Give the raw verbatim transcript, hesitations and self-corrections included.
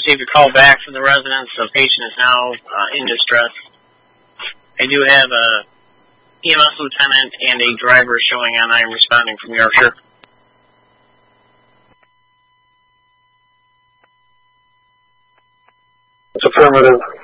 received a call back from the residents. The patient is now uh, in distress. I do have a E M S lieutenant and a driver showing on. I am responding from Yorkshire. It's affirmative.